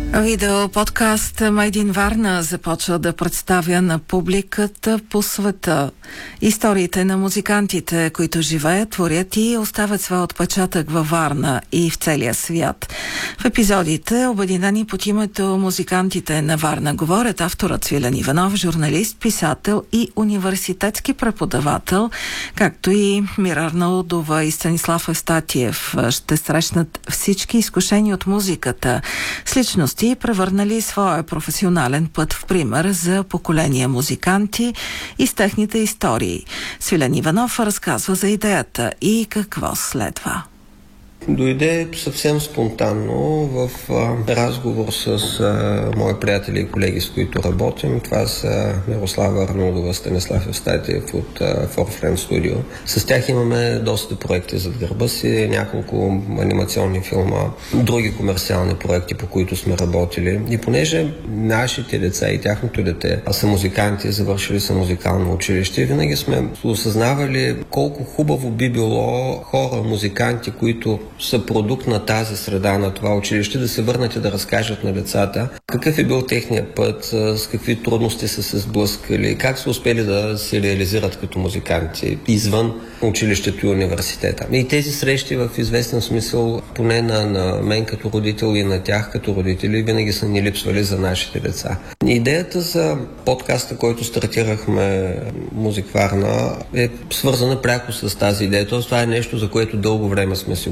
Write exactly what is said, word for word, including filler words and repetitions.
Видео подкаст Made in Варна започва да представя на публиката по света историите на музикантите, които живеят, творят и оставят своя отпечатък във Варна и в целия свят. В епизодите, обединени под името Музикантите на Варна, говорят авторът Свилен Иванов, журналист, писател и университетски преподавател, както и Мира Арнаудова и Станислав Евстатиев. Ще срещнат всички изкушени от музиката с личности, превърнали своя професионален път в пример за поколения музиканти и с техните истории. Свилен Иванов разказва за идеята и какво следва. Дойде съвсем спонтанно в а, разговор с а, мои приятели и колеги, с които работим. Това са Мирослава Арнаудова, Станислав Евстатиев от а, For Friends Studio. С тях имаме доста проекти зад гърба си, няколко анимационни филма, други комерциални проекти, по които сме работили. И понеже нашите деца и тяхното дете са музиканти, завършили са музикално училище, винаги сме осъзнавали колко хубаво би било хора, музиканти, които са продукт на тази среда, на това училище, да се върнат и да разкажат на децата какъв е бил техният път, с какви трудности са се сблъскали, как са успели да се реализират като музиканти извън училището и университета. И тези срещи в известен смисъл, поне на, на мен като родител и на тях като родители, винаги са ни липсвали за нашите деца. Идеята за подкаста, който стартирахме Музик Варна, е свързана пряко с тази идея. Тоест, това е нещо, за което дълго време сме си